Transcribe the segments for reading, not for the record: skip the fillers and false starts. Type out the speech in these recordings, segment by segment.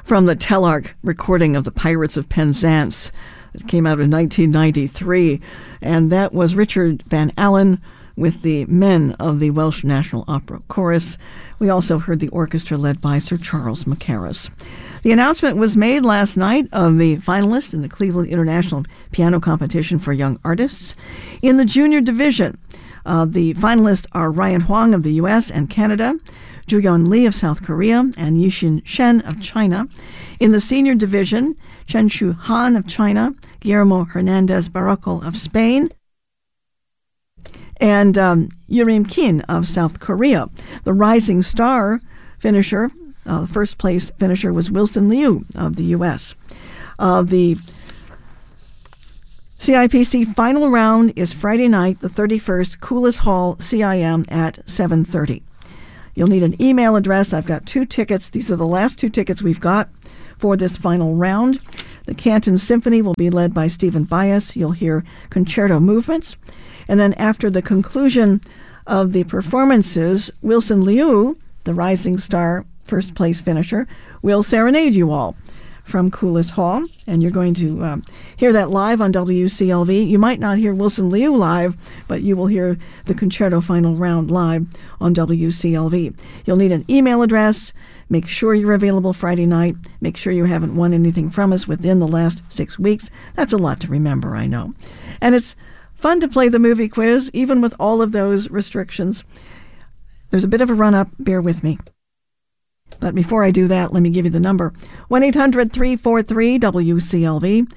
from the Telarc recording of the Pirates of Penzance. It came out in 1993, and that was Richard Van Allen with the men of the Welsh National Opera Chorus. We also heard the orchestra led by Sir Charles Mackerras. The announcement was made last night of the finalists in the Cleveland International Piano Competition for Young Artists. In the junior division, the finalists are Ryan Huang of the U.S. and Canada, Juyeon Lee of South Korea, and Yixin Shen of China. In the senior division, Chen Shu Han of China, Guillermo Hernandez Barrocal of Spain, and Yurim Kim of South Korea. The rising star finisher, first place finisher, was Wilson Liu of the U.S. The CIPC final round is Friday night, the 31st, Coulis Hall, CIM at 7:30. You'll need an email address. I've got 2 tickets. These are the last 2 tickets we've got for this final round. The Canton Symphony will be led by Stephen Bias. You'll hear concerto movements. And then after the conclusion of the performances, Wilson Liu, the rising star first place finisher, will serenade you all from Coulis Hall. And you're going to hear that live on WCLV. You might not hear Wilson Liu live, but you will hear the concerto final round live on WCLV. You'll need an email address. Make sure you're available Friday night. Make sure you haven't won anything from us within the last 6 weeks. That's a lot to remember, I know. And it's fun to play the movie quiz, even with all of those restrictions. There's a bit of a run-up. Bear with me. But before I do that, let me give you the number. 1-800-343-WCLV,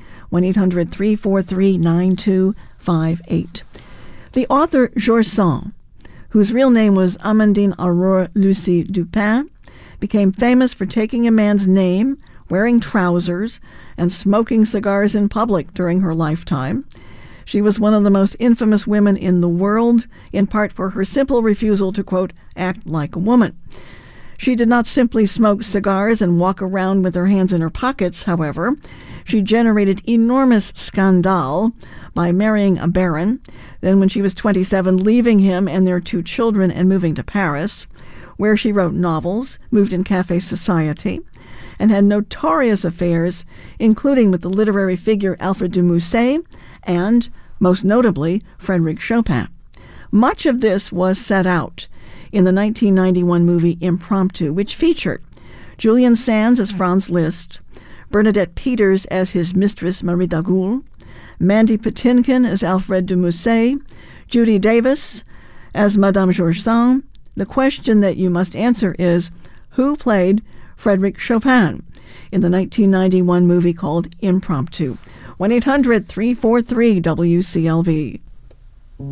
1-800-343-9258. The author Georges Sand, whose real name was Amandine Aurore Lucie Dupin, became famous for taking a man's name, wearing trousers, and smoking cigars in public during her lifetime. She was one of the most infamous women in the world, in part for her simple refusal to, quote, act like a woman. She did not simply smoke cigars and walk around with her hands in her pockets, however. She generated enormous scandal by marrying a baron, then when she was 27, leaving him and their 2 children and moving to Paris, where she wrote novels, moved in café society, and had notorious affairs, including with the literary figure Alfred de Musset and, most notably, Frédéric Chopin. Much of this was set out in the 1991 movie Impromptu, which featured Julian Sands as Franz Liszt, Bernadette Peters as his mistress Marie Dagoul, Mandy Patinkin as Alfred de Musset, Judy Davis as Madame Georges Sand. The question that you must answer is, who played Frédéric Chopin in the 1991 movie called Impromptu? 1-800-343-WCLV.